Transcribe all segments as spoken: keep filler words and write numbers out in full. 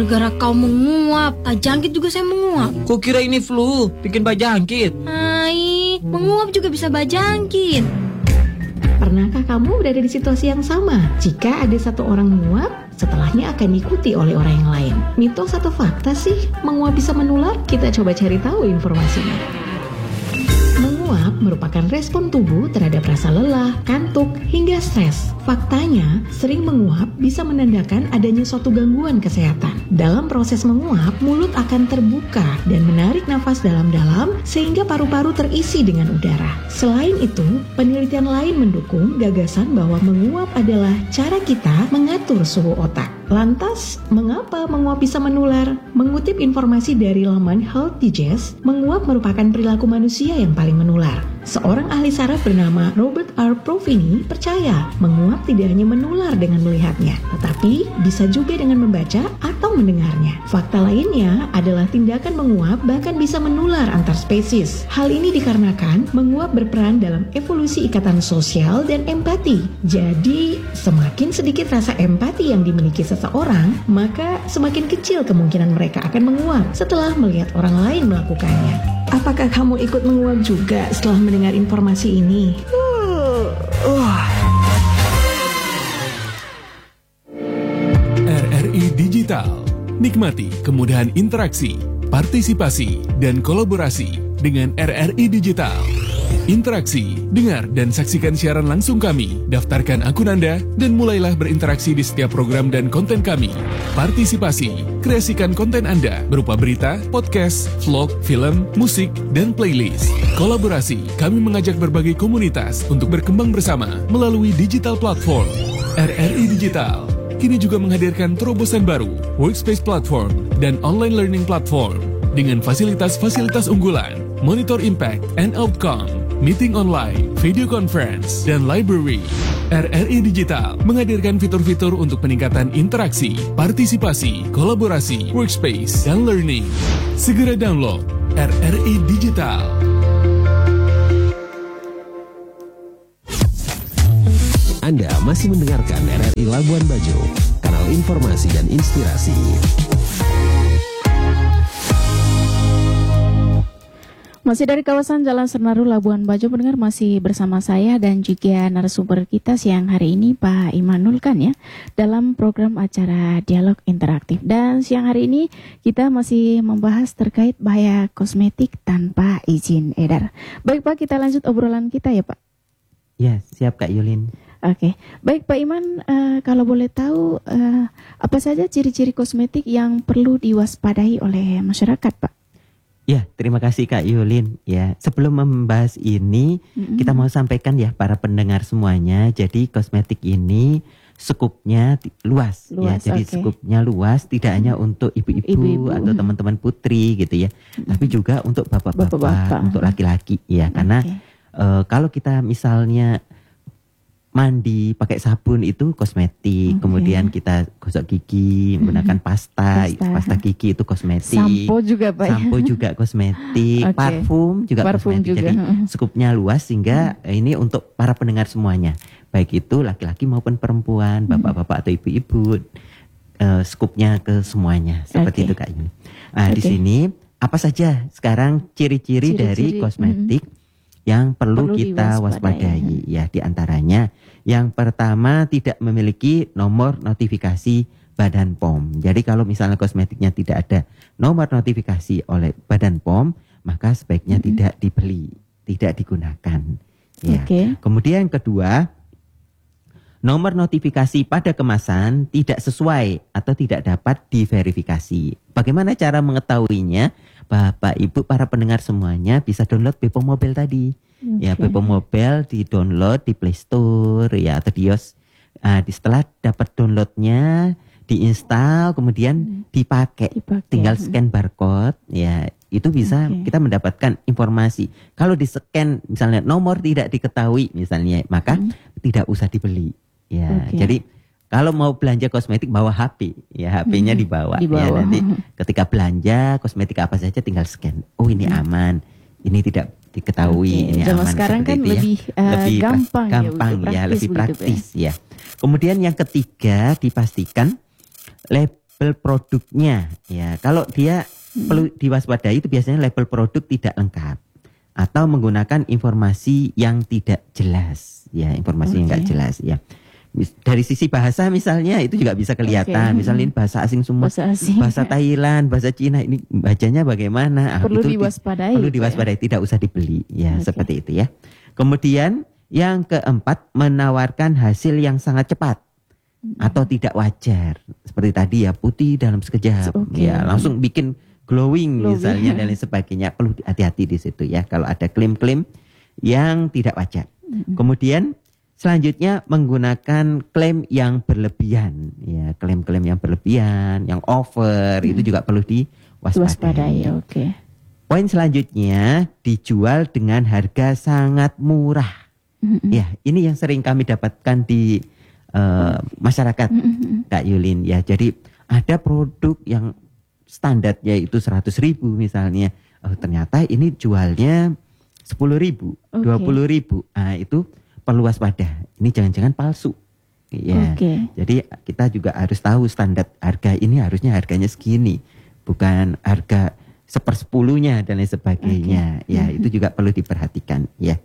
gara-gara kau menguap. Tak jangkit juga saya menguap. Kok kira ini flu, bikin bajangkit? Hai, menguap juga bisa bajangkit. Pernahkah kamu berada di situasi yang sama? Jika ada satu orang menguap, setelahnya akan diikuti oleh orang yang lain. Mitos atau fakta sih menguap bisa menular? Kita coba cari tahu informasinya. Menguap merupakan respon tubuh terhadap rasa lelah, kantuk, hingga stres. Faktanya, sering menguap bisa menandakan adanya suatu gangguan kesehatan. Dalam proses menguap, mulut akan terbuka dan menarik nafas dalam-dalam sehingga paru-paru terisi dengan udara. Selain itu, penelitian lain mendukung gagasan bahwa menguap adalah cara kita mengatur suhu otak. Lantas, mengapa menguap bisa menular? Mengutip informasi dari laman Health Digest, menguap merupakan perilaku manusia yang paling menular. Seorang ahli saraf bernama Robert R. Provini percaya menguap tidak hanya menular dengan melihatnya, tetapi bisa juga dengan membaca atau mendengarnya. Fakta lainnya adalah tindakan menguap bahkan bisa menular antar spesies. Hal ini dikarenakan menguap berperan dalam evolusi ikatan sosial dan empati. Jadi, semakin sedikit rasa empati yang dimiliki seseorang, maka semakin kecil kemungkinan mereka akan menguap setelah melihat orang lain melakukannya. Apakah kamu ikut menguap juga setelah mendengar informasi ini? Uh, uh. R R I Digital. Nikmati kemudahan interaksi, partisipasi, dan kolaborasi dengan R R I Digital. Interaksi, dengar dan saksikan siaran langsung kami, daftarkan akun Anda, dan mulailah berinteraksi di setiap program dan konten kami. Partisipasi, kreasikan konten Anda berupa berita, podcast, vlog, film, musik, dan playlist. Kolaborasi, kami mengajak berbagai komunitas untuk berkembang bersama melalui digital platform. R R I Digital kini juga menghadirkan terobosan baru, workspace platform, dan online learning platform dengan fasilitas-fasilitas unggulan, monitor impact and outcome, meeting online, video conference, dan library. R R I Digital menghadirkan fitur-fitur untuk peningkatan interaksi, partisipasi, kolaborasi, workspace, dan learning. Segera download R R I Digital. Anda masih mendengarkan R R I Labuan Bajo, kanal informasi dan inspirasi. Masih dari kawasan Jalan Senaru, Labuan Bajo, pendengar, masih bersama saya dan juga narasumber kita siang hari ini, Pak Imanul kan ya, dalam program acara Dialog Interaktif. Dan siang hari ini kita masih membahas terkait bahaya kosmetik tanpa izin edar. Baik Pak, kita lanjut obrolan kita ya Pak. Ya, siap Kak Yulin. Oke, baik Pak Iman, uh, kalau boleh tahu uh, apa saja ciri-ciri kosmetik yang perlu diwaspadai oleh masyarakat Pak? Ya, terima kasih Kak Yulin. Ya, sebelum membahas ini, mm-hmm. kita mau sampaikan ya para pendengar semuanya. Jadi kosmetik ini skupnya luas, luas ya. Jadi okay. skupnya luas, tidak hanya untuk ibu-ibu, ibu-ibu atau mm. teman-teman putri gitu ya, mm. tapi juga untuk bapak-bapak, bapak-bapak. Untuk laki-laki ya. Karena okay. uh, kalau kita misalnya mandi pakai sabun itu kosmetik, okay. kemudian kita gosok gigi menggunakan pasta, pasta, pasta gigi itu kosmetik. Sampo juga Pak. Sampo juga kosmetik, okay. parfum juga parfum kosmetik. Juga. Jadi skupnya luas sehingga hmm. ini untuk para pendengar semuanya, baik itu laki-laki maupun perempuan, bapak-bapak atau ibu-ibu, uh, skupnya ke semuanya seperti okay. itu Kak Yuni. Nah okay. di sini apa saja sekarang ciri-ciri, ciri-ciri dari kosmetik hmm. yang perlu, perlu kita waspadai ya, diantaranya yang pertama tidak memiliki nomor notifikasi Badan P O M. Jadi kalau misalnya kosmetiknya tidak ada nomor notifikasi oleh Badan P O M, maka sebaiknya mm-hmm. tidak dibeli, tidak digunakan. Ya. Okay. Kemudian yang kedua, nomor notifikasi pada kemasan tidak sesuai atau tidak dapat diverifikasi. Bagaimana cara mengetahuinya? Bapak, Ibu, para pendengar semuanya bisa download B P O M Mobile tadi. Okay. Ya, B P O M Mobile di-download di Play Store ya atau di iOS. Uh, di setelah dapat downloadnya, diinstal, kemudian hmm. dipakai. dipakai. Tinggal scan barcode ya. Itu bisa okay. kita mendapatkan informasi. Kalau di-scan misalnya nomor tidak diketahui misalnya, maka hmm. tidak usah dibeli. Ya, okay. Jadi kalau mau belanja kosmetik bawa H P, ya H P-nya hmm, dibawa. dibawa. Ya, nanti ketika belanja kosmetik apa saja tinggal scan. Oh ini hmm. aman, ini tidak diketahui, okay. ini Zaman aman. Sekarang kan itu, lebih, ya. uh, lebih gampang, gampang ya, ya lebih praktis ya. Kemudian yang ketiga dipastikan label label produknya. Ya, kalau dia hmm. perlu diwaspadai itu biasanya label produk tidak lengkap atau menggunakan informasi yang tidak jelas. Ya, informasi okay. yang tidak jelas. Ya. Dari sisi bahasa misalnya itu juga bisa kelihatan. Okay. Misalnya ini bahasa asing semua, bahasa, asing. bahasa Thailand, bahasa Cina, ini bacanya bagaimana? Perlu itu diwaspadai. Perlu diwaspadai, ya? Tidak usah dibeli. Ya, okay. seperti itu ya. Kemudian yang keempat, menawarkan hasil yang sangat cepat hmm. atau tidak wajar. Seperti tadi ya, putih dalam sekejap. Okay. Ya, langsung bikin glowing, glowing misalnya dan lain sebagainya. Perlu hati-hati di situ ya kalau ada klaim-klaim yang tidak wajar. Hmm. Kemudian selanjutnya menggunakan klaim yang berlebihan, ya klaim-klaim yang berlebihan, yang over hmm. itu juga perlu diwaspadai. Oke. Okay. Poin selanjutnya dijual dengan harga sangat murah. Hmm. Ya ini yang sering kami dapatkan di uh, masyarakat, hmm. Kak Yulin. Ya jadi ada produk yang standarnya itu seratus ribu misalnya, oh, ternyata ini jualnya sepuluh ribu, okay. dua puluh ribu. Nah itu perlu waspada, ini jangan-jangan palsu. Ya, okay. Jadi kita juga harus tahu standar harga ini harusnya harganya segini, bukan harga sepersepuluhnya dan lain sebagainya. Okay. Ya, mm-hmm. itu juga perlu diperhatikan. Ya.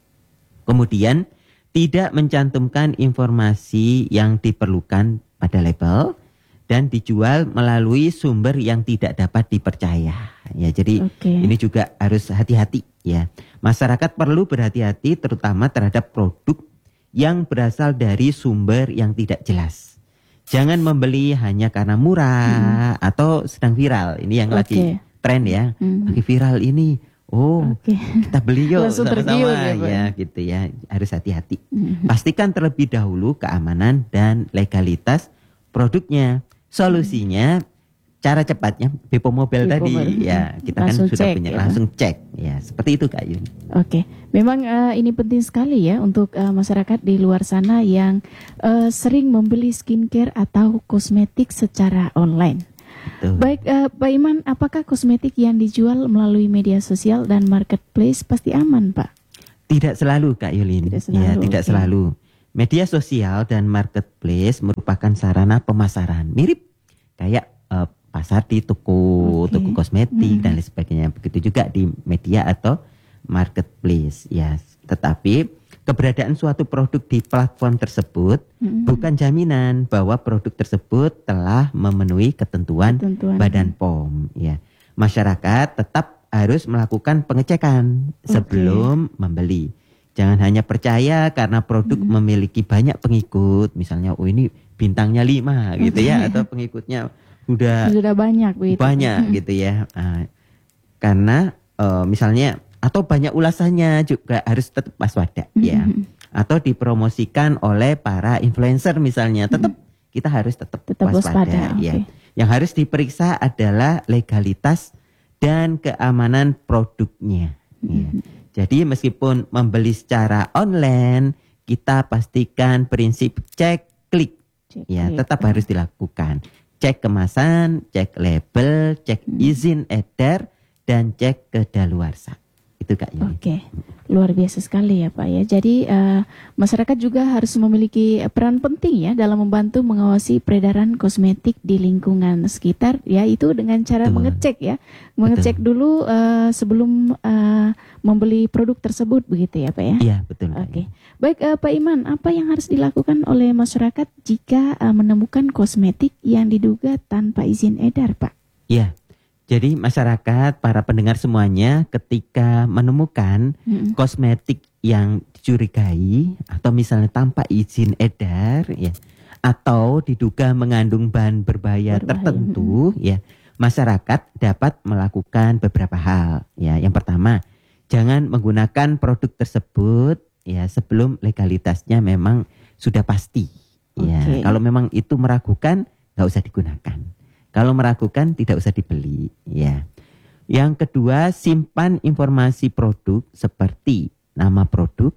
Kemudian tidak mencantumkan informasi yang diperlukan pada label dan dijual melalui sumber yang tidak dapat dipercaya. Ya, jadi okay. ini juga harus hati-hati. Ya, masyarakat perlu berhati-hati terutama terhadap produk yang berasal dari sumber yang tidak jelas. Jangan membeli hanya karena murah hmm. atau sedang viral. Ini yang okay. lagi tren ya, hmm. lagi viral ini. Oh, okay. kita beli yuk sama-sama ya, ya gitu ya. Harus hati-hati. Hmm. Pastikan terlebih dahulu keamanan dan legalitas produknya. Solusinya hmm. cara cepatnya Bepom Mobile tadi ya kita langsung kan sudah cek, punya ya? Langsung cek ya seperti itu Kak Yun. Oke, memang uh, ini penting sekali ya untuk uh, masyarakat di luar sana yang uh, sering membeli skincare atau kosmetik secara online. Betul. Baik uh, Pak Iman, apakah kosmetik yang dijual melalui media sosial dan marketplace pasti aman Pak? Tidak selalu Kak Yulin. Tidak selalu, ya tidak okay. selalu. Media sosial dan marketplace merupakan sarana pemasaran mirip kayak uh, pasar di toko, okay. toko kosmetik hmm. dan lain sebagainya. Begitu juga di media atau marketplace. Ya, tetapi keberadaan suatu produk di platform tersebut hmm. bukan jaminan bahwa produk tersebut telah memenuhi ketentuan, ketentuan. Badan P O M. Ya, masyarakat tetap harus melakukan pengecekan sebelum okay. membeli. Jangan hanya percaya karena produk hmm. memiliki banyak pengikut, misalnya oh ini bintangnya lima gitu okay. ya, atau pengikutnya Udah, sudah banyak begitu. Banyak hmm. gitu ya. Uh, karena uh, misalnya atau banyak ulasannya juga harus tetap waspada hmm. ya. Atau dipromosikan oleh para influencer misalnya, tetap hmm. kita harus tetap, tetap waspada, waspada ya. Okay. Yang harus diperiksa adalah legalitas dan keamanan produknya. Hmm. Ya. Jadi meskipun membeli secara online, kita pastikan prinsip cek klik cek ya klik. Tetap harus dilakukan. Cek kemasan, cek label, cek izin edar, dan cek kedaluarsa. Itu Kak Yuni. Oke, luar biasa sekali ya Pak ya. Jadi uh, masyarakat juga harus memiliki peran penting ya dalam membantu mengawasi peredaran kosmetik di lingkungan sekitar, ya itu dengan cara betul. Mengecek ya, mengecek betul. Dulu uh, sebelum uh, membeli produk tersebut begitu ya Pak ya. Iya betul. Oke, baik uh, Pak Iman, apa yang harus dilakukan oleh masyarakat jika uh, menemukan kosmetik yang diduga tanpa izin edar Pak? Iya. Jadi masyarakat, para pendengar semuanya ketika menemukan hmm. kosmetik yang dicurigai atau misalnya tanpa izin edar ya atau diduga mengandung bahan berbahaya, berbahaya. tertentu hmm. ya, masyarakat dapat melakukan beberapa hal ya. Yang pertama, jangan menggunakan produk tersebut ya sebelum legalitasnya memang sudah pasti ya. Okay. Kalau memang itu meragukan, nggak usah digunakan. Kalau meragukan tidak usah dibeli ya. Yang kedua, simpan informasi produk seperti nama produk,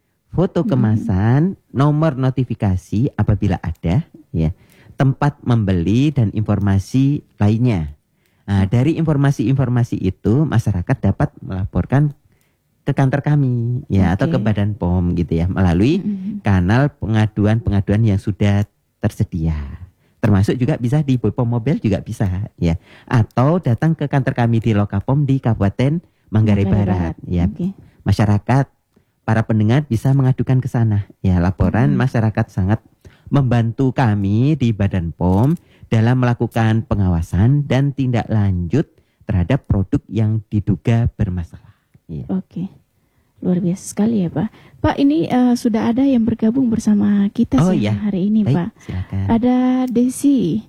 foto kemasan, hmm. nomor notifikasi apabila ada ya, tempat membeli dan informasi lainnya. Nah, dari informasi-informasi itu masyarakat dapat melaporkan ke kantor kami ya, okay. atau ke Badan P O M gitu ya, melalui hmm. kanal pengaduan-pengaduan yang sudah tersedia. Termasuk juga bisa di Bepom Mobile juga bisa ya. Atau datang ke kantor kami di Lokapom di Kabupaten Manggarai Barat, Barat ya. Okay. Masyarakat, para pendengar bisa mengadukan ke sana ya. Laporan hmm. masyarakat sangat membantu kami di Badan P O M dalam melakukan pengawasan dan tindak lanjut terhadap produk yang diduga bermasalah. Ya. Oke. Okay. Luar biasa sekali ya Pak. Pak, ini uh, sudah ada yang bergabung bersama kita oh, ya. hari ini. Baik, Pak. Silakan. Ada Desi.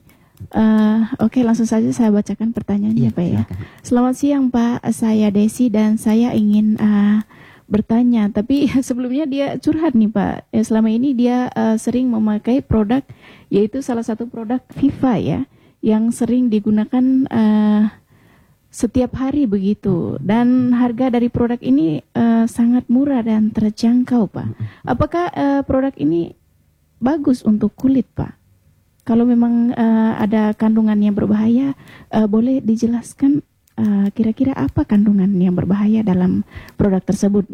Uh, Oke, okay, langsung saja saya bacakan pertanyaannya ya, Pak ya. Silakan. Selamat siang Pak, saya Desi dan saya ingin uh, bertanya. Tapi sebelumnya dia curhat nih Pak. Ya, selama ini dia uh, sering memakai produk, yaitu salah satu produk Viva ya, yang sering digunakan uh, setiap hari begitu, dan harga dari produk ini uh, sangat murah dan terjangkau Pak. Apakah uh, produk ini bagus untuk kulit Pak? Kalau memang uh, ada kandungan yang berbahaya, uh, boleh dijelaskan uh, kira-kira apa kandungan yang berbahaya dalam produk tersebut?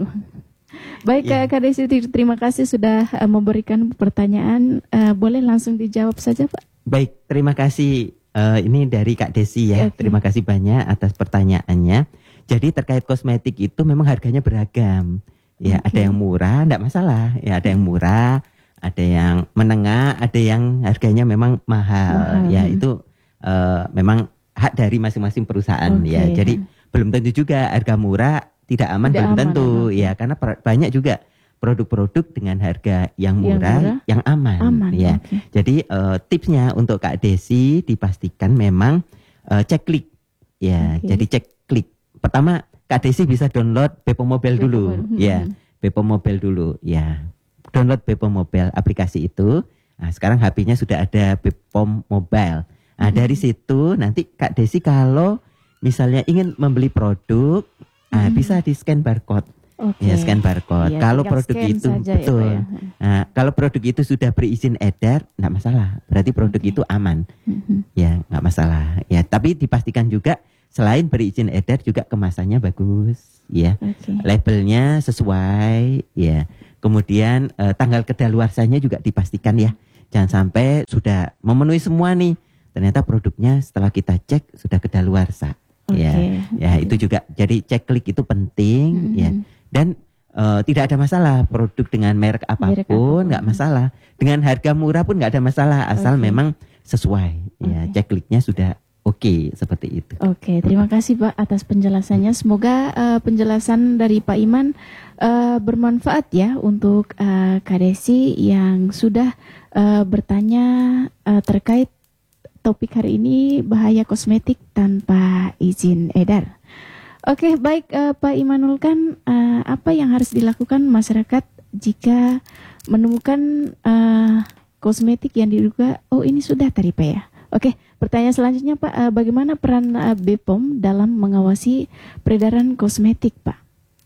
Baik ya. Kak Desi, terima kasih sudah uh, memberikan pertanyaan. Uh, boleh langsung dijawab saja Pak? Baik, terima kasih. Uh, ini dari Kak Desi ya, okay. Terima kasih banyak atas pertanyaannya. Jadi terkait kosmetik itu memang harganya beragam. Ya, okay. Ada yang murah, enggak masalah. Ya, ada yang murah, ada yang menengah, ada yang harganya memang mahal. mahal. Ya, itu uh, memang hak dari masing-masing perusahaan okay. ya. Jadi belum tentu juga harga murah tidak aman, tidak belum aman, tentu aman. Ya, karena banyak juga produk-produk dengan harga yang murah, yang, murah, yang aman, aman ya. Okay. Jadi uh, tipsnya untuk Kak Desi dipastikan memang uh, cek klik ya. Okay. Jadi cek klik. Pertama Kak Desi bisa download Bepom Mobile Bepom. dulu hmm. ya. Bepom Mobile dulu ya. Download Bepom Mobile aplikasi itu. Nah, sekarang H P-nya sudah ada Bepom Mobile. Nah, hmm. dari situ nanti Kak Desi kalau misalnya ingin membeli produk, hmm. nah, bisa di scan barcode. Okay. Ya, scan barcode. Ya, kalau produk itu betul. Ya, nah, kalau produk itu sudah berizin edar, enggak masalah. Berarti produk okay. itu aman. Mm-hmm. Ya, enggak masalah. Ya, tapi dipastikan juga selain berizin edar juga kemasannya bagus, ya. Okay. Labelnya sesuai, ya. Kemudian eh, tanggal kedaluarsanya juga dipastikan ya. Jangan sampai sudah memenuhi semua nih, ternyata produknya setelah kita cek sudah kedaluarsa. Okay. Ya, ya okay. Itu juga. Jadi cek klik itu penting, mm-hmm. ya. Dan uh, tidak ada masalah produk dengan merek apapun, nggak masalah. Dengan harga murah pun nggak ada masalah asal okay. memang sesuai. Okay. Ya, cek kliknya sudah oke okay, seperti itu. Oke, okay, terima kasih Pak atas penjelasannya. Semoga uh, penjelasan dari Pak Iman uh, bermanfaat ya untuk uh, Kak Desi yang sudah uh, bertanya uh, terkait topik hari ini, bahaya kosmetik tanpa izin edar. Oke, baik uh, Pak Imanul, kan uh, apa yang harus dilakukan masyarakat jika menemukan uh, kosmetik yang diduga, oh ini sudah tadi Pak ya. Oke, pertanyaan selanjutnya Pak, uh, bagaimana peran uh, Bepom dalam mengawasi peredaran kosmetik Pak?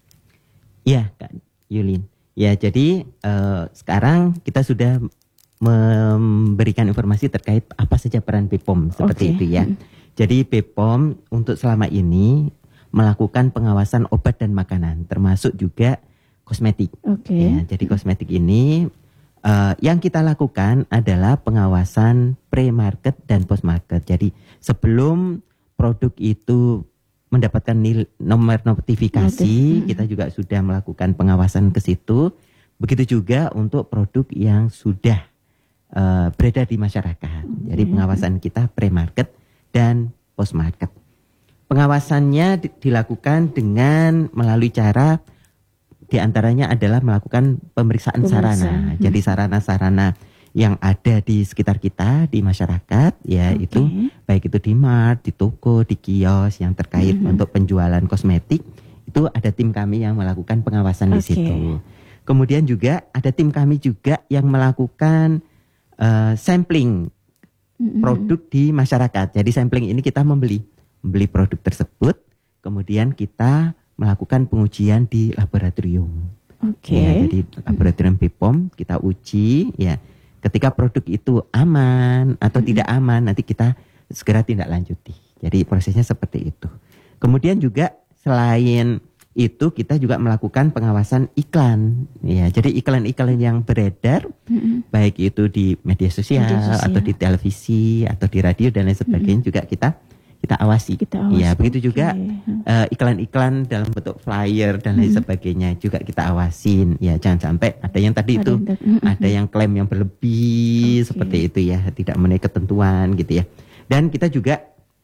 Iya Kak Yulin. Ya, jadi uh, sekarang kita sudah memberikan informasi terkait apa saja peran Bepom seperti okay. itu ya. Hmm. Jadi Bepom untuk selama ini melakukan pengawasan obat dan makanan, termasuk juga kosmetik. Okay. Ya, jadi kosmetik ini uh, yang kita lakukan adalah pengawasan pre-market dan post-market. Jadi sebelum produk itu mendapatkan nil, nomor notifikasi, kita juga sudah melakukan pengawasan ke situ. Begitu juga untuk produk yang sudah uh, beredar di masyarakat. Okay. Jadi pengawasan kita pre-market dan post-market. Pengawasannya dilakukan dengan melalui cara diantaranya adalah melakukan pemeriksaan, pemeriksaan. sarana. Hmm. Jadi sarana-sarana yang ada di sekitar kita, di masyarakat, ya okay. itu baik itu di mart, di toko, di kios yang terkait hmm. untuk penjualan kosmetik, itu ada tim kami yang melakukan pengawasan okay. di situ. Kemudian juga ada tim kami juga yang melakukan uh, sampling hmm. produk di masyarakat. Jadi sampling ini kita membeli. Membeli produk tersebut, kemudian kita melakukan pengujian di laboratorium. Oke. Okay. Ya, jadi laboratorium Bepom kita uji, ya. Ketika produk itu aman atau hmm. tidak aman, nanti kita segera tindak lanjuti. Jadi prosesnya seperti itu. Kemudian juga selain itu kita juga melakukan pengawasan iklan. Ya, jadi iklan-iklan yang beredar, mm-hmm. baik itu di media sosial, media sosial atau di televisi atau di radio dan lain sebagainya, mm-hmm. juga kita kita awasi. Kita awasi. Ya, begitu okay. juga uh, iklan-iklan dalam bentuk flyer dan lain mm-hmm. sebagainya juga kita awasin. Ya, jangan sampai ada yang tadi ada itu yang mm-hmm. ada yang klaim yang berlebih okay. seperti itu ya, tidak memenuhi ketentuan gitu ya. Dan kita juga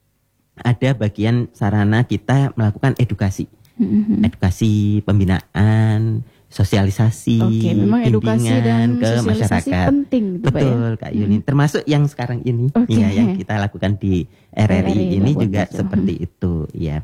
ada bagian sarana kita melakukan edukasi. Mm-hmm. Edukasi, pembinaan, sosialisasi, Oke, memang edukasi dan ke masyarakat. Penting, gitu, betul, Kak Yuni. Mm-hmm. Termasuk yang sekarang ini, okay. ya, yang kita lakukan di R R I, R R I ini juga baca. Seperti mm-hmm. itu, ya.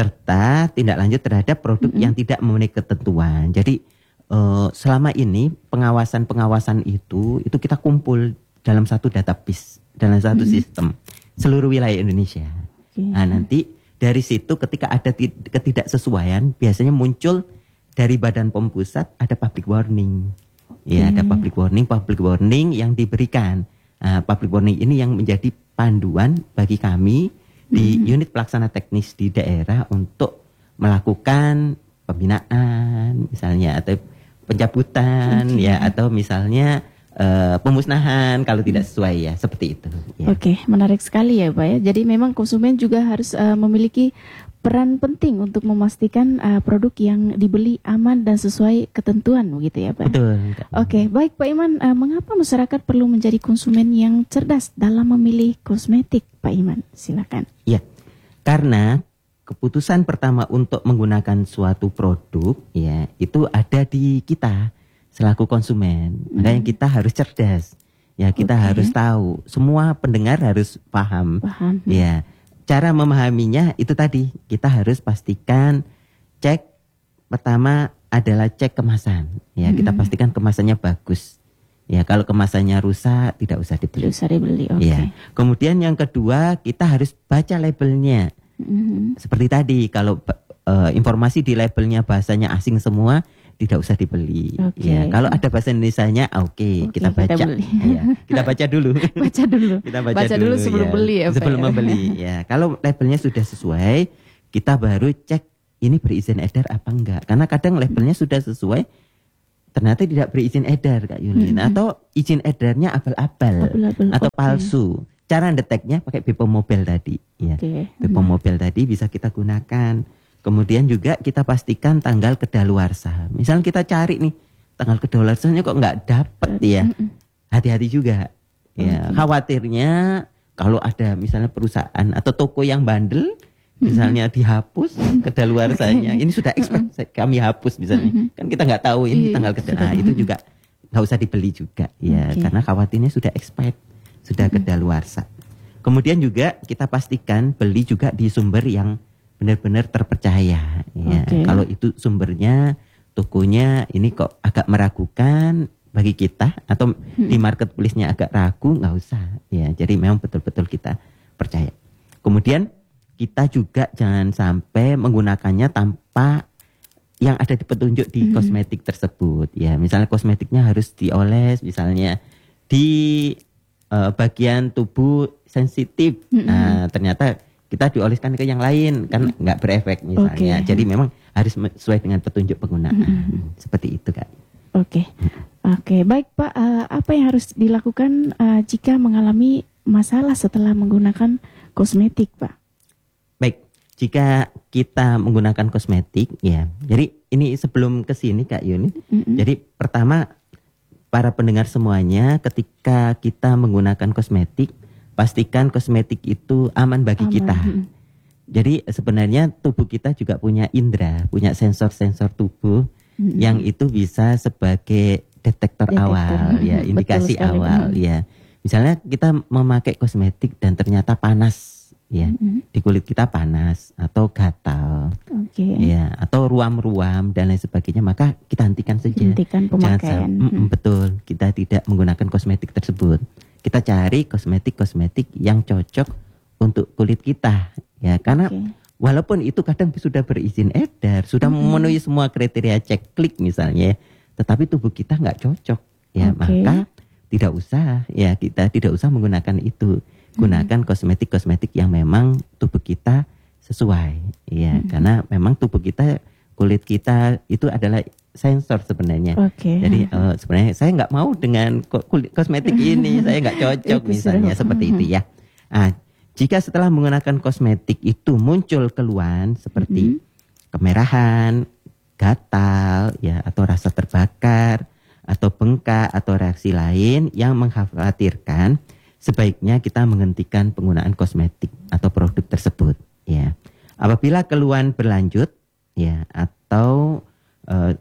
Serta tindak lanjut terhadap produk mm-hmm. yang tidak memenuhi ketentuan. Jadi uh, selama ini pengawasan-pengawasan itu, itu kita kumpul dalam satu database, dalam satu mm-hmm. sistem seluruh wilayah Indonesia. Okay. Nah, nanti dari situ ketika ada ketidaksesuaian biasanya muncul dari Badan P O M Pusat ada public warning. Okay. Ya, ada public warning, public warning yang diberikan. Nah, public warning ini yang menjadi panduan bagi kami di mm-hmm. unit pelaksana teknis di daerah untuk melakukan pembinaan misalnya atau pencabutan okay. ya atau misalnya Uh, pemusnahan kalau tidak sesuai ya seperti itu. Ya. Oke, menarik sekali ya Pak ya. Jadi memang konsumen juga harus uh, memiliki peran penting untuk memastikan uh, produk yang dibeli aman dan sesuai ketentuan begitu ya Pak. Betul. Oke, baik Pak Iman, uh, mengapa masyarakat perlu menjadi konsumen yang cerdas dalam memilih kosmetik Pak Iman? Silakan. Ya, karena keputusan pertama untuk menggunakan suatu produk ya itu ada di kita selaku konsumen, makanya kita harus cerdas, ya kita okay. harus tahu. Semua pendengar harus paham, paham. Ya. Cara memahaminya itu tadi kita harus pastikan cek pertama adalah cek kemasan, ya kita pastikan kemasannya bagus. Ya kalau kemasannya rusak tidak usah dibeli. Tidak usah dibeli, oke. Okay. Ya. Kemudian yang kedua kita harus baca labelnya, mm-hmm. seperti tadi kalau uh, informasi di labelnya bahasanya asing semua. Tidak usah dibeli. Okay. Ya, kalau ada bahasa Indonesianya, oke, okay, okay, kita baca. Kita, ya, kita baca dulu. Baca dulu. kita baca, baca dulu, dulu sebelum ya. beli ya. Sebelum ya? membeli. Ya, kalau labelnya sudah sesuai, kita baru cek ini berizin edar apa enggak. Karena kadang labelnya sudah sesuai, ternyata tidak berizin edar, Kak Yulin. Mm-hmm. Atau izin edarnya abal-abal abal-abal. atau Okay. palsu. Cara deteknya pakai B P O M Mobile tadi. Ya, okay. B P O M Mobile tadi bisa kita gunakan. Kemudian juga kita pastikan tanggal kedaluarsa. Misalnya kita cari nih tanggal kedaluarsanya kok nggak dapet ya, hati-hati juga. Ya, khawatirnya kalau ada misalnya perusahaan atau toko yang bandel, misalnya dihapus kedaluarsanya. Ini sudah expect kami hapus misalnya. Kan kita nggak tahu ini tanggal kedaluarsa. Nah, itu juga nggak usah dibeli juga ya, okay. karena khawatirnya sudah expect, sudah kedaluarsa. Kemudian juga kita pastikan beli juga di sumber yang benar-benar terpercaya ya. Okay. Kalau itu sumbernya tokonya ini kok agak meragukan bagi kita atau hmm. di marketplace-nya agak ragu, nggak usah ya. Jadi memang betul-betul kita percaya. Kemudian kita juga jangan sampai menggunakannya tanpa yang ada di petunjuk di hmm. kosmetik tersebut ya. Misalnya kosmetiknya harus dioles misalnya di uh, bagian tubuh sensitif. Hmm. Nah, ternyata kita dioleskan ke yang lain kan nggak berefek misalnya. Okay. Jadi memang harus sesuai dengan petunjuk penggunaan. Mm-hmm. Seperti itu, Kak. Oke. Okay. Oke, okay. Baik Pak, uh, apa yang harus dilakukan uh, jika mengalami masalah setelah menggunakan kosmetik, Pak? Baik, jika kita menggunakan kosmetik ya. Jadi ini sebelum ke sini Kak Yuni. Mm-hmm. Jadi pertama para pendengar semuanya ketika kita menggunakan kosmetik pastikan kosmetik itu aman bagi aman. kita. Jadi sebenarnya tubuh kita juga punya indera, punya sensor-sensor tubuh mm-hmm. yang itu bisa sebagai detektor, detektor. awal, ya indikasi awal, mm-hmm. ya. Misalnya kita memakai kosmetik dan ternyata panas, ya mm-hmm. di kulit kita panas atau gatal, okay. ya atau ruam-ruam dan lain sebagainya, maka kita hentikan saja. Hentikan pemakaian. Jangan, mm-hmm. betul, kita tidak menggunakan kosmetik tersebut. Kita cari kosmetik-kosmetik yang cocok untuk kulit kita, ya karena okay. walaupun itu kadang sudah berizin edar, sudah mm-hmm. memenuhi semua kriteria cek klik misalnya, tetapi tubuh kita nggak cocok, ya okay. maka tidak usah, ya kita tidak usah menggunakan itu, gunakan mm-hmm. kosmetik-kosmetik yang memang tubuh kita sesuai, ya mm-hmm. karena memang tubuh kita kulit kita itu adalah sensor sebenarnya. Okay. Jadi uh, sebenarnya saya nggak mau dengan kulit kosmetik ini, saya nggak cocok misalnya seperti itu ya. Nah, jika setelah menggunakan kosmetik itu muncul keluhan seperti mm-hmm. kemerahan, gatal, ya atau rasa terbakar, atau bengkak atau reaksi lain yang mengkhawatirkan, sebaiknya kita menghentikan penggunaan kosmetik atau produk tersebut. Ya, apabila keluhan berlanjut, ya atau uh,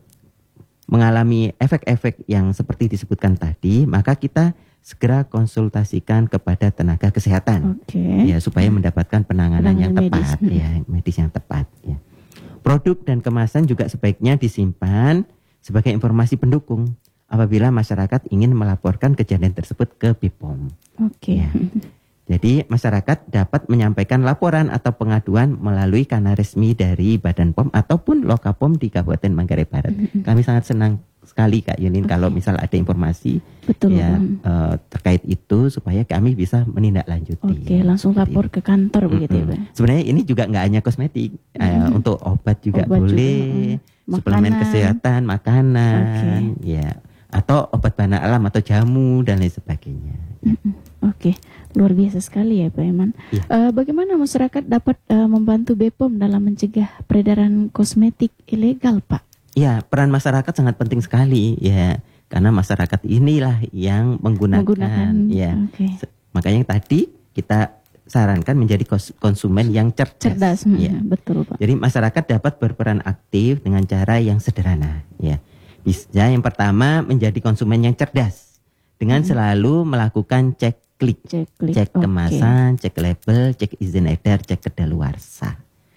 mengalami efek-efek yang seperti disebutkan tadi, maka kita segera konsultasikan kepada tenaga kesehatan, okay. ya supaya mendapatkan penanganan, penanganan yang tepat, medis. ya medis yang tepat. Ya. Produk dan kemasan juga sebaiknya disimpan sebagai informasi pendukung apabila masyarakat ingin melaporkan kejadian tersebut ke B P O M. Oke. Okay. Ya. Jadi masyarakat dapat menyampaikan laporan atau pengaduan melalui kanal resmi dari Badan P O M ataupun Lokapom di Kabupaten Manggarai Barat. Mm-hmm. Kami sangat senang sekali Kak Yulin okay. kalau misal ada informasi Betul, ya uh, terkait itu supaya kami bisa menindaklanjuti. Oke, okay, langsung lapor ke kantor mm-hmm. begitu ya Pak. Sebenarnya ini juga nggak hanya kosmetik, mm-hmm. uh, untuk obat juga obat boleh, juga, suplemen makanan. kesehatan, makanan, okay. ya atau obat bahan alam atau jamu dan lain sebagainya. Mm-hmm. Oke, okay. Luar biasa sekali ya Pak Iman. Ya. Uh, bagaimana masyarakat dapat uh, membantu B P O M dalam mencegah peredaran kosmetik ilegal Pak? Ya, peran masyarakat sangat penting sekali ya, karena masyarakat inilah yang menggunakan, menggunakan ya. Okay. Makanya tadi kita sarankan menjadi konsumen yang cerdas. Cerdas, ya. Betul Pak. Jadi masyarakat dapat berperan aktif dengan cara yang sederhana ya. Bisa yang pertama menjadi konsumen yang cerdas dengan hmm. selalu melakukan cek klik, cek, klik. cek kemasan, okay. cek label, cek izin edar, cek kedaluarsa.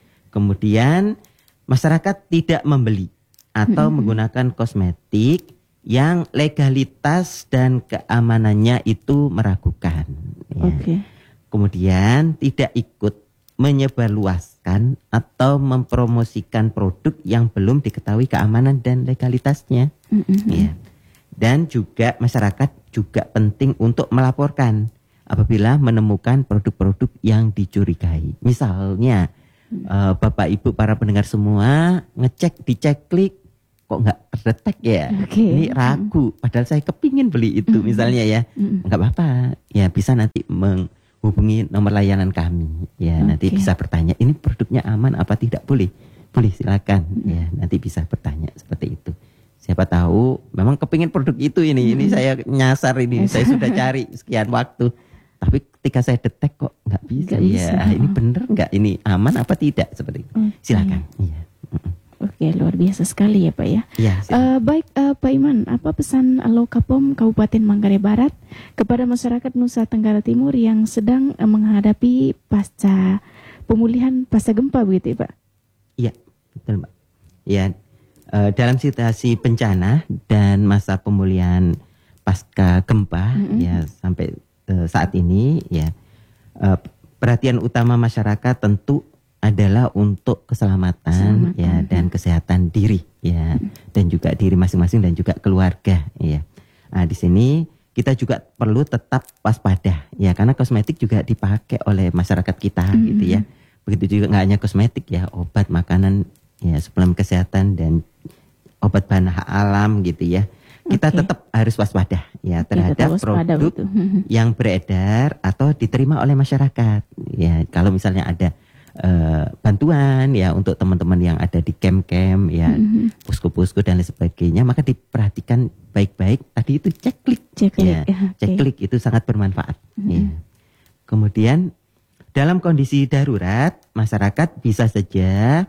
Kemudian masyarakat tidak membeli atau mm-hmm. menggunakan kosmetik yang legalitas dan keamanannya itu meragukan. Ya. Okay. Kemudian tidak ikut menyebarluaskan atau mempromosikan produk yang belum diketahui keamanan dan legalitasnya. Mm-hmm. Ya. Dan juga masyarakat juga penting untuk melaporkan apabila menemukan produk-produk yang dicurigai. Misalnya, hmm. uh, Bapak Ibu para pendengar semua ngecek di cek klik kok nggak terdetek ya, okay. ini ragu. Padahal saya kepingin beli itu, hmm. misalnya ya, hmm. nggak apa-apa. Ya bisa nanti menghubungi nomor layanan kami. Ya okay. nanti bisa bertanya, ini produknya aman apa tidak? Boleh, boleh silakan. Hmm. Ya nanti bisa bertanya seperti itu. Siapa tahu memang kepingin produk itu ini, hmm. ini saya nyasar ini, saya sudah cari sekian waktu. Tapi ketika saya detek kok nggak bisa, gak ya bisa. Ini bener nggak, ini aman apa tidak, seperti itu. Okay. Silakan. Iya. Oke, luar biasa sekali ya Pak ya. Ya uh, baik uh, Pak Iman, apa pesan Lokapom Kabupaten Manggarai Barat kepada masyarakat Nusa Tenggara Timur yang sedang uh, menghadapi pasca pemulihan pasca gempa begitu ya Pak? Iya, betul Mbak. Ya. Uh, dalam situasi bencana dan masa pemulihan pasca gempa mm-hmm. ya sampai uh, saat ini ya uh, perhatian utama masyarakat tentu adalah untuk keselamatan, keselamatan ya dan kesehatan diri ya mm-hmm. dan juga diri masing-masing dan juga keluarga ya. Nah, di sini kita juga perlu tetap waspada ya, karena kosmetik juga dipakai oleh masyarakat kita mm-hmm. gitu ya. Begitu juga nggak hanya kosmetik ya, obat, makanan, ya suplemen kesehatan dan obat bahan alam gitu ya. Kita okay. tetap harus waspada ya terhadap waspada produk itu. yang beredar atau diterima oleh masyarakat. Ya kalau misalnya ada uh, bantuan ya untuk teman-teman yang ada di camp-camp ya, mm-hmm. posko-posko dan lain sebagainya, maka diperhatikan baik-baik. Tadi itu cek klik. Cek klik. Ya, okay. Cek klik itu sangat bermanfaat. Mm-hmm. Ya. Kemudian dalam kondisi darurat, masyarakat bisa saja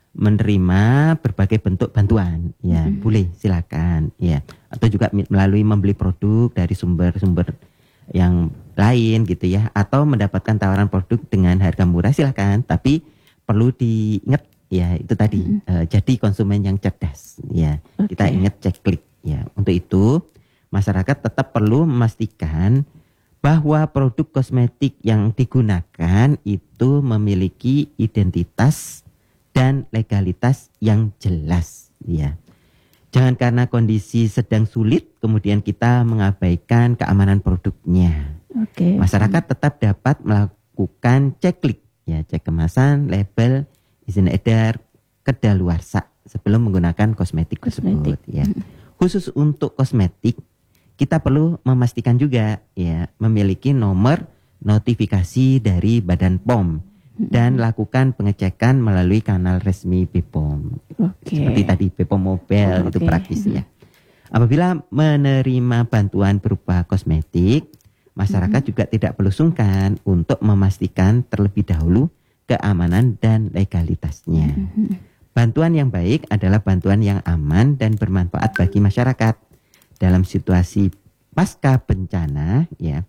menerima berbagai bentuk bantuan, ya hmm. boleh silakan, ya atau juga melalui membeli produk dari sumber-sumber yang lain gitu ya, atau mendapatkan tawaran produk dengan harga murah silakan, tapi perlu diingat ya itu tadi hmm. uh, jadi konsumen yang cerdas, ya okay. kita ingat cek klik, ya untuk itu masyarakat tetap perlu memastikan bahwa produk kosmetik yang digunakan itu memiliki identitas dan legalitas yang jelas ya. Jangan karena kondisi sedang sulit kemudian kita mengabaikan keamanan produknya. Okay. Masyarakat tetap dapat melakukan cek klik ya, cek kemasan, label, izin edar, kedaluarsa sebelum menggunakan kosmetik, kosmetik. tersebut ya. Khusus untuk kosmetik kita perlu memastikan juga ya memiliki nomor notifikasi dari Badan P O M dan lakukan pengecekan melalui kanal resmi B P O M. Okay. Seperti tadi B P O M Mobile, oh, itu okay. praktis ya. Apabila menerima bantuan berupa kosmetik, masyarakat mm-hmm. juga tidak perlu sungkan untuk memastikan terlebih dahulu keamanan dan legalitasnya. Mm-hmm. Bantuan yang baik adalah bantuan yang aman dan bermanfaat bagi masyarakat. Dalam situasi pasca bencana ya,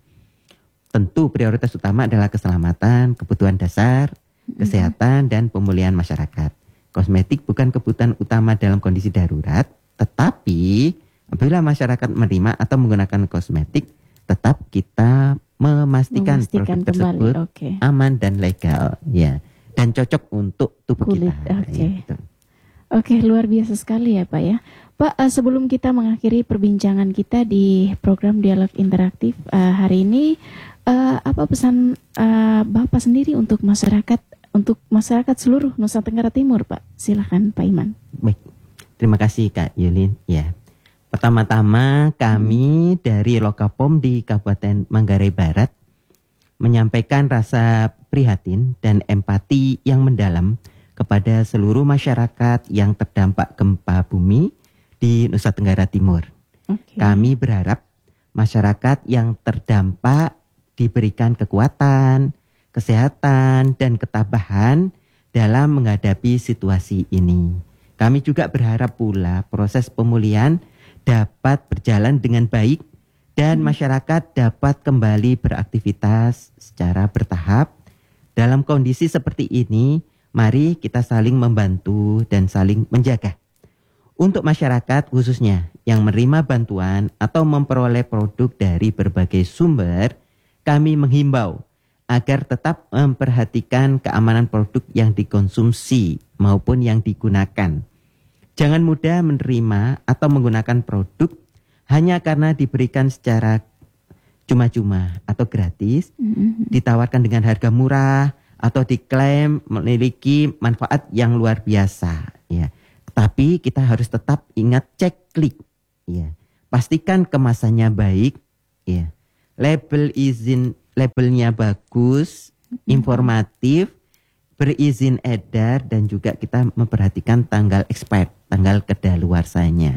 tentu prioritas utama adalah keselamatan, kebutuhan dasar, kesehatan, dan pemulihan masyarakat. Kosmetik bukan kebutuhan utama dalam kondisi darurat, tetapi apabila masyarakat menerima atau menggunakan kosmetik, tetap kita memastikan, memastikan produk kembali. tersebut okay. aman dan legal, ya, dan cocok untuk tubuh kulit. kita. Oke, okay. Ya, gitu. Oke, luar biasa sekali ya Pak ya. Pak, uh, sebelum kita mengakhiri perbincangan kita di program Dialog Interaktif uh, hari ini, uh, apa pesan uh, Bapak sendiri untuk masyarakat, untuk masyarakat seluruh Nusa Tenggara Timur, Pak? Silakan Pak Iman. Baik, terima kasih Kak Yulin. Ya, pertama-tama kami dari Lokapom di Kabupaten Manggarai Barat menyampaikan rasa prihatin dan empati yang mendalam kepada seluruh masyarakat yang terdampak gempa bumi di Nusa Tenggara Timur. Okay. Kami berharap masyarakat yang terdampak diberikan kekuatan, kesehatan, dan ketabahan dalam menghadapi situasi ini. Kami juga berharap pula proses pemulihan dapat berjalan dengan baik dan masyarakat dapat kembali beraktivitas secara bertahap. Dalam kondisi seperti ini, mari kita saling membantu dan saling menjaga. Untuk masyarakat khususnya yang menerima bantuan atau memperoleh produk dari berbagai sumber, kami menghimbau agar tetap memperhatikan keamanan produk yang dikonsumsi maupun yang digunakan. Jangan mudah menerima atau menggunakan produk hanya karena diberikan secara cuma-cuma atau gratis, mm-hmm. ditawarkan dengan harga murah, atau diklaim memiliki manfaat yang luar biasa, ya. Tapi kita harus tetap ingat cek klik, ya. Pastikan kemasannya baik, ya. Label izin labelnya bagus, informatif, berizin edar, dan juga kita memperhatikan tanggal expired, tanggal kedaluarsanya.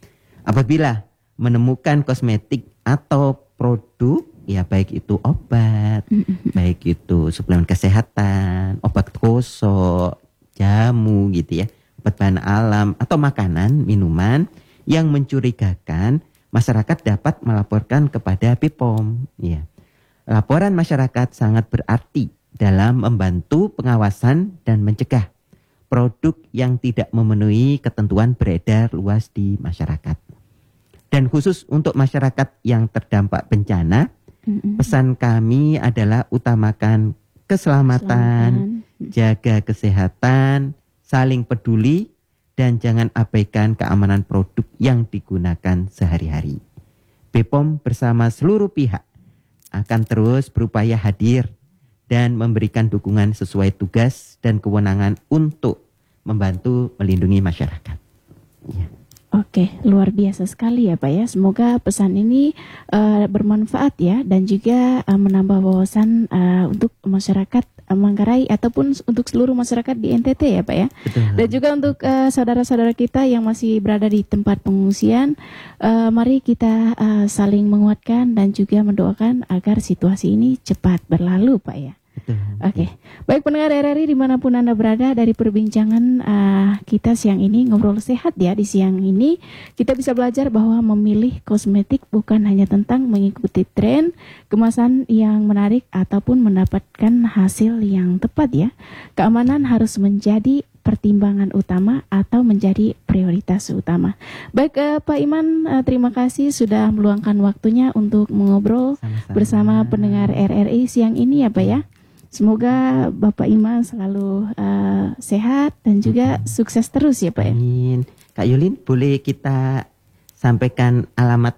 Apabila menemukan kosmetik atau produk, ya baik itu obat, mm-hmm. baik itu suplemen kesehatan, obat gosok, jamu gitu ya, obat bahan alam atau makanan, minuman yang mencurigakan, masyarakat dapat melaporkan kepada B P O M. Ya. Laporan masyarakat sangat berarti dalam membantu pengawasan dan mencegah produk yang tidak memenuhi ketentuan beredar luas di masyarakat. Dan khusus untuk masyarakat yang terdampak bencana, pesan kami adalah utamakan keselamatan, Selamat. jaga kesehatan, saling peduli, dan jangan abaikan keamanan produk yang digunakan sehari-hari. B P O M bersama seluruh pihak akan terus berupaya hadir dan memberikan dukungan sesuai tugas dan kewenangan untuk membantu melindungi masyarakat. Ya. Oke, luar biasa sekali ya Pak ya. Semoga pesan ini uh, bermanfaat ya, dan juga uh, menambah wawasan uh, untuk masyarakat uh, Manggarai ataupun untuk seluruh masyarakat di N T T ya Pak ya. Betul. Dan juga untuk uh, saudara-saudara kita yang masih berada di tempat pengungsian, uh, mari kita uh, saling menguatkan dan juga mendoakan agar situasi ini cepat berlalu Pak ya. Oke, okay. Baik pendengar R R I dimanapun Anda berada, dari perbincangan uh, kita siang ini, ngobrol sehat ya di siang ini, kita bisa belajar bahwa memilih kosmetik bukan hanya tentang mengikuti tren, kemasan yang menarik ataupun mendapatkan hasil yang tepat ya. Keamanan harus menjadi pertimbangan utama atau menjadi prioritas utama. Baik uh, Pak Iman, uh, terima kasih sudah meluangkan waktunya untuk mengobrol Sama-sama. bersama pendengar R R I siang ini ya Pak ya. Semoga Bapak Iman selalu uh, sehat dan juga sukses terus ya Pak ya. Amin. Kak Yulin, boleh kita sampaikan alamat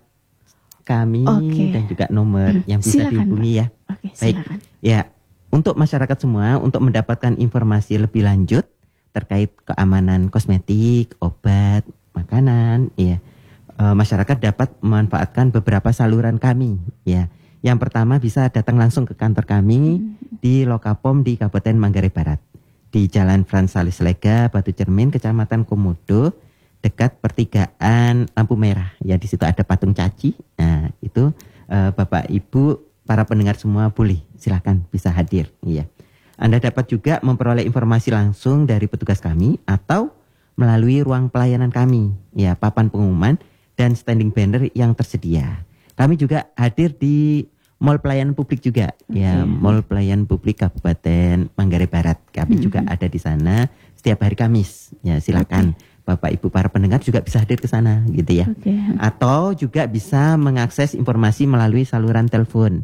kami okay. dan juga nomor hmm. yang bisa silakan, dihubungi ya. Oke, Baik. Silakan. Ya, untuk masyarakat semua, untuk mendapatkan informasi lebih lanjut terkait keamanan kosmetik, obat, makanan, ya. E, masyarakat dapat memanfaatkan beberapa saluran kami, ya. Yang pertama bisa datang langsung ke kantor kami di Lokapom di Kabupaten Manggarai Barat, di Jalan Frans Salis Lega, Batu Cermin, Kecamatan Komodo, dekat pertigaan lampu merah. Ya, di situ ada patung caci. Nah, itu e, Bapak Ibu, para pendengar semua boleh, silakan bisa hadir, ya. Anda dapat juga memperoleh informasi langsung dari petugas kami atau melalui ruang pelayanan kami, ya, papan pengumuman dan standing banner yang tersedia. Kami juga hadir di Mall Pelayanan Publik juga, okay. ya, Mall Pelayanan Publik Kabupaten Manggarai Barat. Kami mm-hmm. juga ada di sana setiap hari Kamis. Ya, silakan okay. Bapak Ibu para pendengar juga bisa hadir ke sana, gitu ya. Okay. Atau juga bisa mengakses informasi melalui saluran telepon.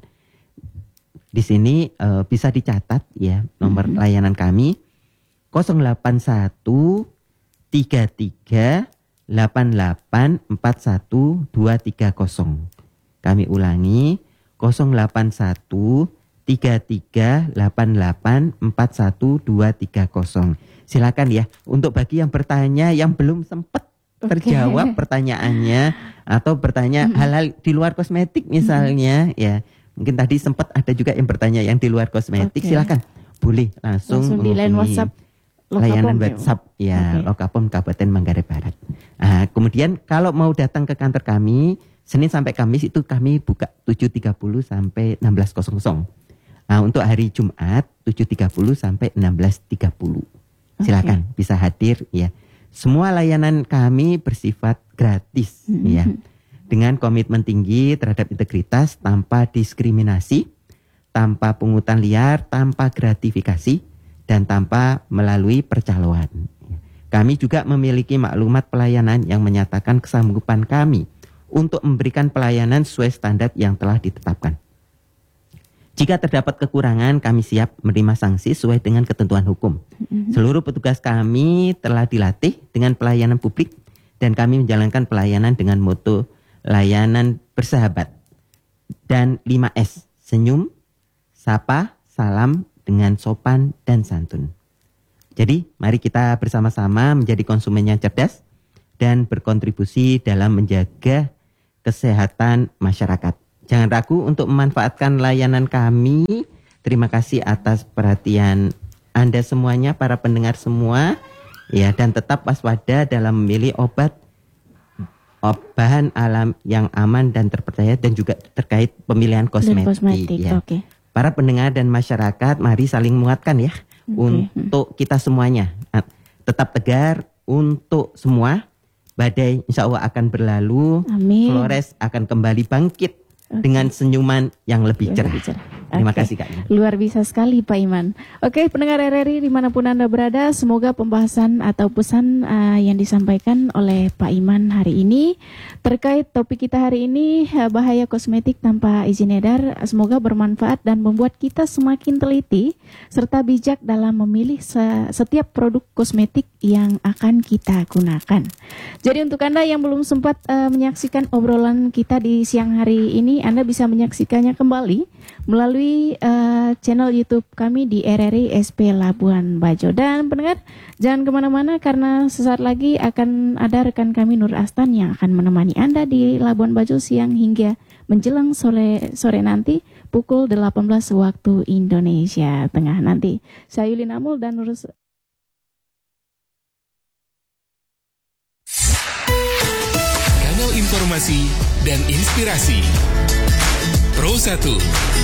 Di sini uh, bisa dicatat ya nomor mm-hmm. layanan kami nol delapan satu tiga tiga delapan delapan empat satu dua tiga nol. Kami ulangi nol delapan satu tiga tiga delapan delapan empat satu dua tiga nol. Silakan ya untuk bagi yang bertanya yang belum sempat okay. terjawab pertanyaannya atau bertanya mm-hmm. hal-hal di luar kosmetik misalnya mm-hmm. ya. Mungkin tadi sempat ada juga yang bertanya yang di luar kosmetik, okay. silakan boleh langsung, langsung di line WhatsApp layanan WhatsApp ya, okay. Lokapom Kabupaten Manggarai Barat. Nah, kemudian kalau mau datang ke kantor kami Senin sampai Kamis itu kami buka tujuh tiga puluh sampai enam belas. Nah, untuk hari Jumat tujuh tiga puluh sampai enam belas tiga puluh. Silakan okay. bisa hadir ya. Semua layanan kami bersifat gratis mm-hmm. ya. Dengan komitmen tinggi terhadap integritas, tanpa diskriminasi, tanpa pungutan liar, tanpa gratifikasi, dan tanpa melalui percaloan. Kami juga memiliki maklumat pelayanan yang menyatakan kesanggupan kami untuk memberikan pelayanan sesuai standar yang telah ditetapkan. Jika terdapat kekurangan, kami siap menerima sanksi sesuai dengan ketentuan hukum. Mm-hmm. Seluruh petugas kami telah dilatih dengan pelayanan publik dan kami menjalankan pelayanan dengan moto layanan bersahabat dan lima S, senyum, sapa, salam dengan sopan dan santun. Jadi mari kita bersama-sama menjadi konsumen yang cerdas dan berkontribusi dalam menjaga kesehatan masyarakat. Jangan ragu untuk memanfaatkan layanan kami. Terima kasih atas perhatian Anda semuanya, para pendengar semua, ya, dan tetap waspada dalam memilih obat bahan alam yang aman dan terpercaya dan juga terkait pemilihan kosmetik, kosmetik ya. Okay. Para pendengar dan masyarakat, mari saling menguatkan ya okay. untuk kita semuanya. Tetap tegar untuk semua. Badai insya Allah akan berlalu. Amin. Flores akan kembali bangkit okay. dengan senyuman yang lebih cerah. Lebih cerah. Terima okay. kasih Kak. Luar biasa sekali Pak Iman. Oke, pendengar R R I dimanapun Anda berada, semoga pembahasan atau pesan uh, yang disampaikan oleh Pak Iman hari ini terkait topik kita hari ini, uh, bahaya kosmetik tanpa izin edar, semoga bermanfaat dan membuat kita semakin teliti serta bijak dalam memilih se- setiap produk kosmetik yang akan kita gunakan. Jadi untuk Anda yang belum sempat uh, menyaksikan obrolan kita di siang hari ini, Anda bisa menyaksikannya kembali melalui uh, channel YouTube kami di R R I S P Labuan Bajo. Dan pendengar, jangan kemana-mana karena sesaat lagi akan ada rekan kami Nur Astan yang akan menemani Anda di Labuan Bajo siang hingga menjelang sore, sore nanti pukul delapan belas waktu Indonesia Tengah nanti. Saya Yulin Amul dan Nur. Kanal informasi dan inspirasi Pro satu